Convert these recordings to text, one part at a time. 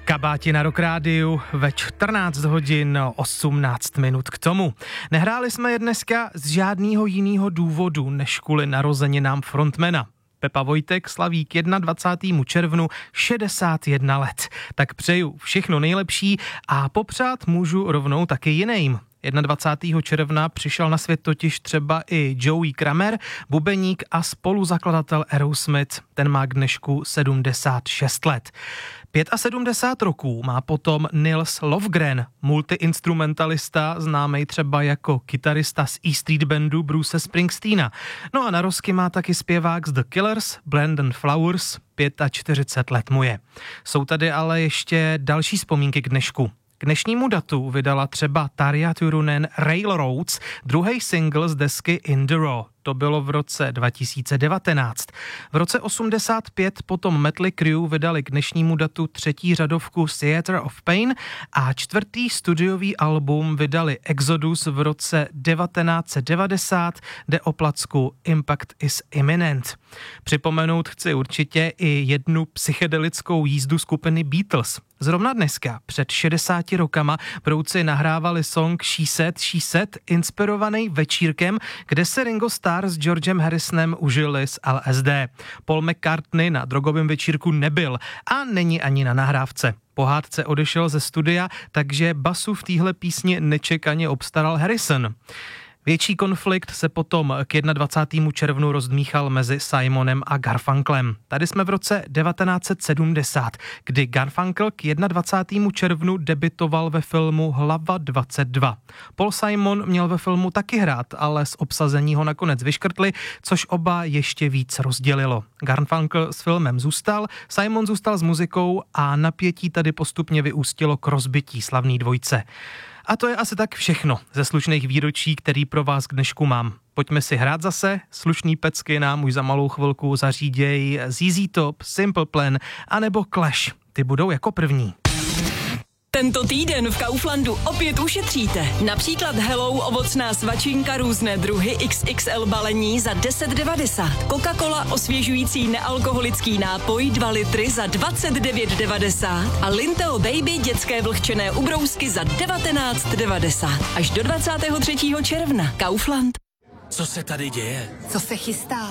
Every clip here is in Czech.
Kabáti na Rock Rádiu ve 14 hodin 18 minut k tomu. Nehráli jsme je dneska z žádného jiného důvodu, než kvůli narozeninám frontmana. Pepa Vojtek slaví k 21. červnu 61 let. Tak přeju všechno nejlepší a popřát můžu rovnou taky jiným. 21. června přišel na svět totiž třeba i Joey Kramer, bubeník a spoluzakladatel Aerosmith. Ten má k dnešku 76 let. 75 roků má potom Nils Lofgren, multiinstrumentalista, známý třeba jako kytarista z E Street Bandu Bruce Springsteena. No a narozky má taky zpěvák z The Killers, Brandon Flowers, 45 let mu je. Jsou tady ale ještě další vzpomínky k dnešku. K dnešnímu datu vydala třeba Tarja Turunen Railroads, druhý single z desky In the Raw. To bylo v roce 2019. V roce 85 potom Mötley Crüe vydali k dnešnímu datu třetí řadovku Theater of Pain a čtvrtý studiový album vydali Exodus v roce 1990, jde o placku Impact is Imminent. Připomenout chci určitě i jednu psychedelickou jízdu skupiny Beatles. Zrovna dneska, před 60 rokama, brouci nahrávali song She Said, inspirovaný večírkem, kde se Ringo Starr s Georgem Harrisonem užili z LSD. Paul McCartney na drogovém večírku nebyl a není ani na nahrávce. Po hádce odešel ze studia, takže basu v téhle písni nečekaně obstaral Harrison. Větší konflikt se potom k 21. červnu rozdmíchal mezi Simonem a Garfunklem. Tady jsme v roce 1970, kdy Garfunkel k 21. červnu debitoval ve filmu Hlava 22. Paul Simon měl ve filmu taky hrát, ale z obsazení ho nakonec vyškrtli, což oba ještě víc rozdělilo. Garfunkel s filmem zůstal, Simon zůstal s muzikou a napětí tady postupně vyústilo k rozbití slavný dvojce. A to je asi tak všechno ze slušných výročí, který pro vás k dnešku mám. Pojďme si hrát zase, slušný pecky nám už za malou chvilku zaříděj ZZ Top, Simple Plan anebo Clash. Ty budou jako první. Tento týden v Kauflandu opět ušetříte. Například Hello ovocná svačinka různé druhy XXL balení za 10,90. Coca-Cola osvěžující nealkoholický nápoj 2 litry za 29,90. A Linteo Baby dětské vlhčené ubrousky za 19,90. Až do 23. června. Kaufland. Co se tady děje? Co se chystá?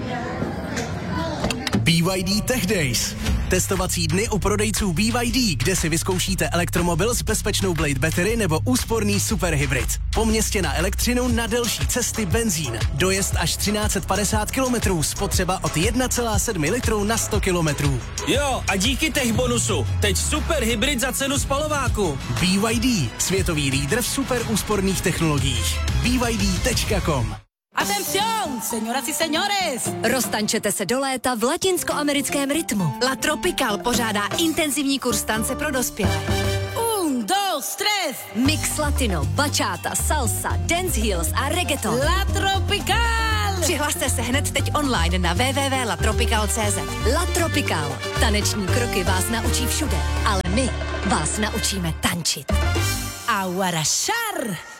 BYD Tech Days. Testovací dny u prodejců BYD, kde si vyzkoušíte elektromobil s bezpečnou Blade Battery nebo úsporný superhybrid. Po městě na elektřinu, na delší cesty benzín. Dojezd až 1350 km, spotřeba od 1,7 litru na 100 km. Jo, a díky tech bonusu. Teď superhybrid za cenu spalováku. BYD, světový lídr v super úsporných technologiích. BYD.com. Atención, señoras y señores! Roztančete se do léta v latinskoamerickém rytmu. La Tropical pořádá intenzivní kurz tance pro dospělé. 1, 2, 3. Mix latino, bachata, salsa, dance heels a reggaeton. La Tropical! Přihlaste se hned teď online na www.latropical.cz. La Tropical. Taneční kroky vás naučí všude, ale my vás naučíme tančit. Aguarashar!